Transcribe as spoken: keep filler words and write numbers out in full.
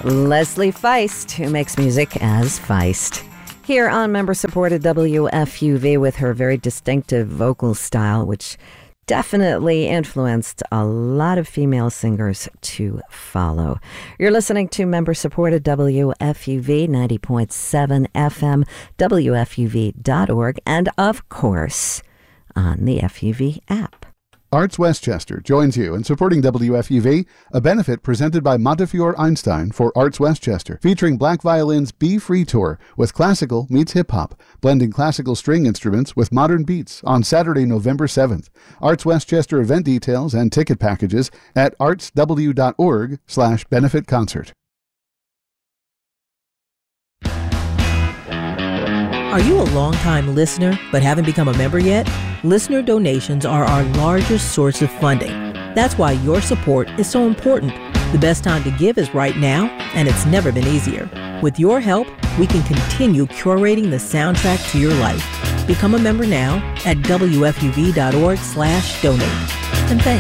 Leslie Feist, who makes music as Feist. Here on member-supported W F U V with her very distinctive vocal style, which definitely influenced a lot of female singers to follow. You're listening to member-supported W F U V ninety point seven F M, W F U V dot org, and of course, on the F U V app. Arts Westchester joins you in supporting W F U V, a benefit presented by Montefiore Einstein for Arts Westchester, featuring Black Violin's Be Free Tour with classical meets hip-hop, blending classical string instruments with modern beats on Saturday, November seventh. Arts Westchester event details and ticket packages at artsw.org slash benefit concert. Are you a longtime listener but haven't become a member yet? Listener donations are our largest source of funding. That's why your support is so important. The best time to give is right now, and it's never been easier. With your help, we can continue curating the soundtrack to your life. Become a member now at W F U V dot org slash donate. And thanks.